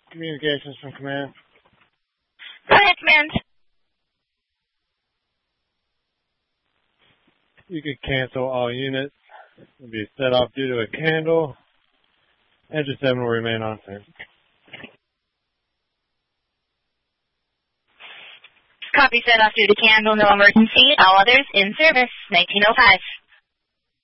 Communications from command. Go ahead, command. You could cancel all units. Will be set off due to a candle. Engine 7 will remain on scene. Copy, set off due to candle, no emergency. All others in service. 1905.